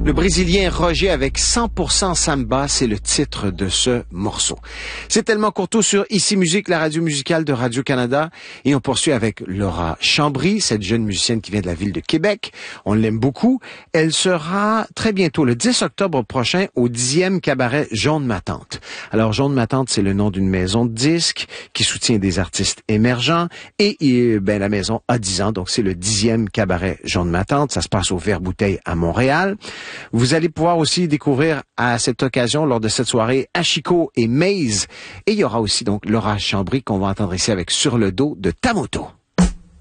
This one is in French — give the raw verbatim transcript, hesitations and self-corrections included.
Le Brésilien Roger avec cent pour cent Samba, c'est le titre de ce morceau. C'est tellement Courteau sur Ici Musique, la radio musicale de Radio-Canada. Et on poursuit avec Laura Chambry, cette jeune musicienne qui vient de la ville de Québec. On l'aime beaucoup. Elle sera très bientôt, le dix octobre prochain, au dixième cabaret Jaune Ma Tante. Alors, Jaune Ma Tante, c'est le nom d'une maison de disques qui soutient des artistes émergents. Et ben, la maison a dix ans, donc c'est le dixième cabaret Jaune Ma Tante. Ça se passe au Vert-Bouteille à Montréal. Vous allez pouvoir aussi découvrir à cette occasion, lors de cette soirée, Ashiko et Maze. Et il y aura aussi donc Laura Chambry qu'on va entendre ici avec Sur le dos de ta moto.